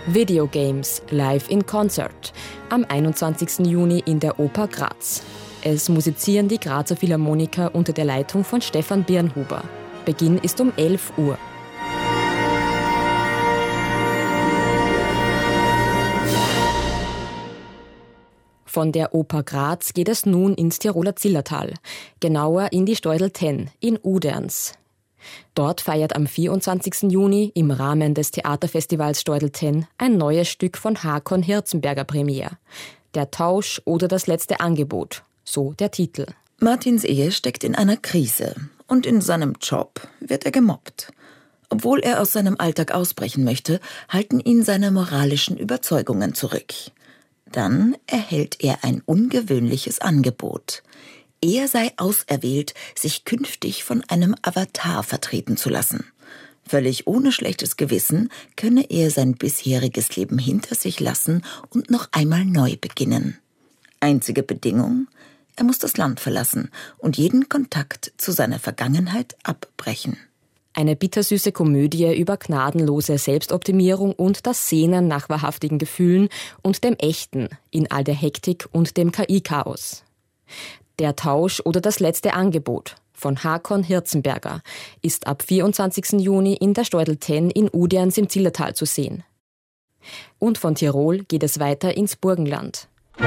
Video Games live in Concert am 21. Juni in der Oper Graz. Es musizieren die Grazer Philharmoniker unter der Leitung von Stefan Birnhuber. Beginn ist um 11 Uhr. Von der Oper Graz geht es nun ins Tiroler Zillertal, genauer in die Steudel 10 in Uderns. Dort feiert am 24. Juni im Rahmen des Theaterfestivals Steudel 10 ein neues Stück von Hakon Hirzenberger Premiere. Der Tausch oder das letzte Angebot, so der Titel. Martins Ehe steckt in einer Krise und in seinem Job wird er gemobbt. Obwohl er aus seinem Alltag ausbrechen möchte, halten ihn seine moralischen Überzeugungen zurück. Dann erhält er ein ungewöhnliches Angebot. Er sei auserwählt, sich künftig von einem Avatar vertreten zu lassen. Völlig ohne schlechtes Gewissen könne er sein bisheriges Leben hinter sich lassen und noch einmal neu beginnen. Einzige Bedingung: er muss das Land verlassen und jeden Kontakt zu seiner Vergangenheit abbrechen. Eine bittersüße Komödie über gnadenlose Selbstoptimierung und das Sehnen nach wahrhaftigen Gefühlen und dem Echten in all der Hektik und dem KI-Chaos. Der Tausch oder das letzte Angebot von Hakon Hirzenberger ist ab 24. Juni in der Steudel 10 in Uderns im Zillertal zu sehen. Und von Tirol geht es weiter ins Burgenland.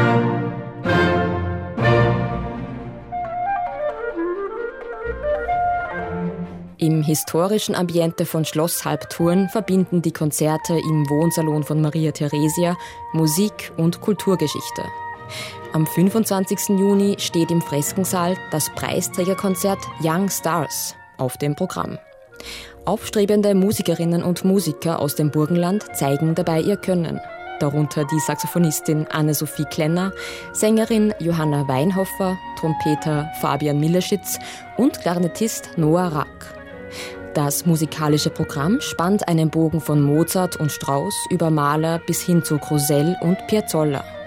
Im historischen Ambiente von Schloss Halbturn verbinden die Konzerte im Wohnsalon von Maria Theresia Musik und Kulturgeschichte. Am 25. Juni steht im Freskensaal das Preisträgerkonzert Young Stars auf dem Programm. Aufstrebende Musikerinnen und Musiker aus dem Burgenland zeigen dabei ihr Können. Darunter die Saxophonistin Anne-Sophie Klenner, Sängerin Johanna Weinhofer, Trompeter Fabian Milleschitz und Klarinettist Noah Rack. Das musikalische Programm spannt einen Bogen von Mozart und Strauss über Mahler bis hin zu Crosel und Piazzolla.